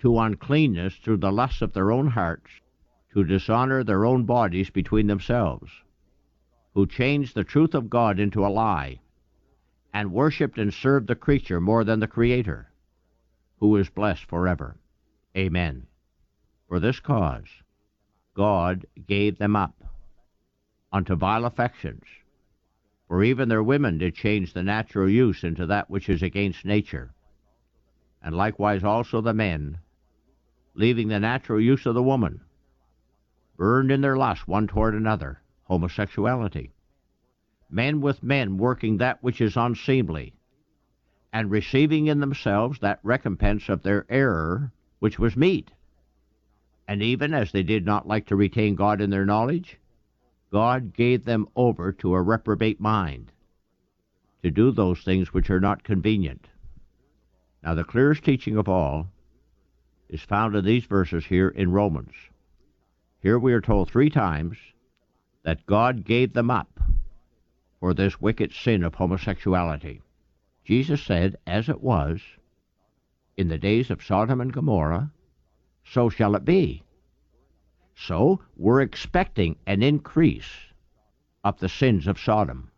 to uncleanness through the lusts of their own hearts, to dishonor their own bodies between themselves, who changed the truth of God into a lie, and worshipped and served the creature more than the Creator, who is blessed forever. Amen. For this cause God gave them up unto vile affections, for even their women did change the natural use into that which is against nature, and likewise also the men, leaving the natural use of the woman, burned in their lust one toward another, homosexuality, men with men working that which is unseemly, and receiving in themselves that recompense of their error which was meet. And even as they did not like to retain God in their knowledge, God gave them over to a reprobate mind, to do those things which are not convenient. Now the clearest teaching of all is found in these verses here in Romans. Here we are told 3 times that God gave them up for this wicked sin of homosexuality. Jesus said, as it was in the days of Sodom and Gomorrah, so shall it be. So we're expecting an increase of the sins of Sodom.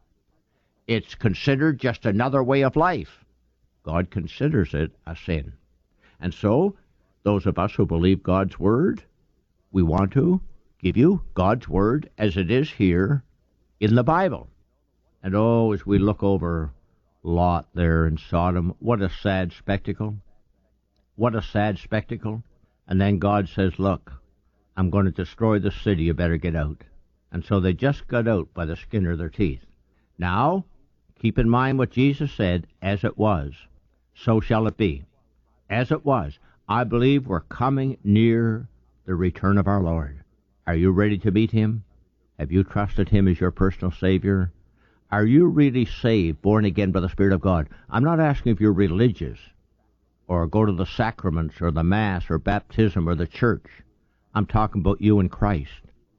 It's considered just another way of life. God considers it a sin. And so, those of us who believe God's Word, we want to give you God's Word as it is here in the Bible. And oh, as we look over Lot there in Sodom, what a sad spectacle. What a sad spectacle. And then God says, look, I'm going to destroy the city, you better get out. And so they just got out by the skin of their teeth. Now, keep in mind what Jesus said, as it was, so shall it be. As it was. I believe we're coming near the return of our Lord. Are you ready to meet Him? Have you trusted Him as your personal Savior? Are you really saved, born again by the Spirit of God? I'm not asking if you're religious, or go to the sacraments, or the Mass, or baptism, or the church. I'm talking about you in Christ.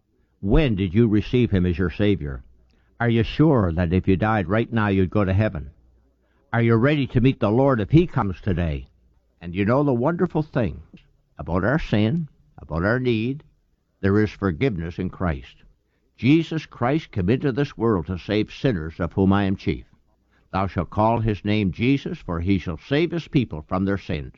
When did you receive Him as your Savior? Are you sure that if you died right now, you'd go to heaven? Are you ready to meet the Lord if He comes today? And you know the wonderful thing about our sin, about our need, there is forgiveness in Christ. Jesus Christ came into this world to save sinners, of whom I am chief. Thou shalt call His name Jesus, for He shall save His people from their sins.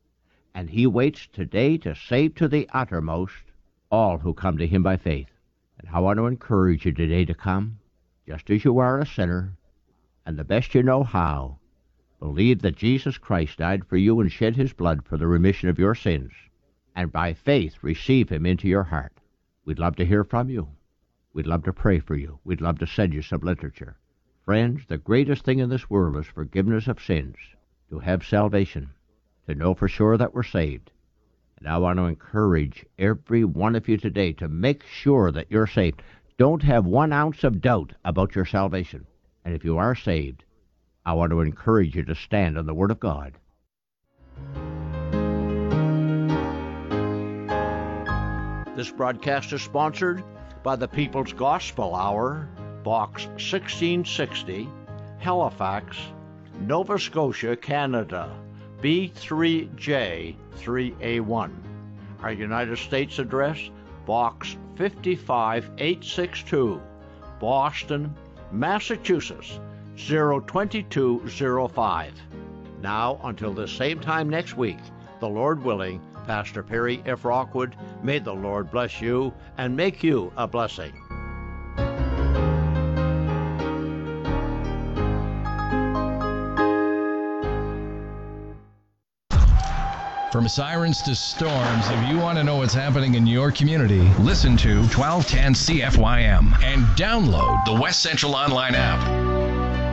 And He waits today to save to the uttermost all who come to Him by faith. And I want to encourage you today to come, just as you are a sinner, and the best you know how. Believe that Jesus Christ died for you and shed His blood for the remission of your sins, and by faith receive Him into your heart. We'd love to hear from you. We'd love to pray for you. We'd love to send you some literature. Friends, the greatest thing in this world is forgiveness of sins, to have salvation, to know for sure that we're saved. And I want to encourage every one of you today to make sure that you're saved. Don't have 1 ounce of doubt about your salvation. And if you are saved, I want to encourage you to stand on the Word of God. This broadcast is sponsored by the People's Gospel Hour, Box 1660, Halifax, Nova Scotia, Canada, B3J3A1. Our United States address, Box 55862, Boston, Massachusetts, 02205. Now, until the same time next week, the Lord willing, Pastor Perry F. Rockwood, may the Lord bless you and make you a blessing. From sirens to storms, if you want to know what's happening in your community, listen to 1210 CFYM and download the West Central Online app.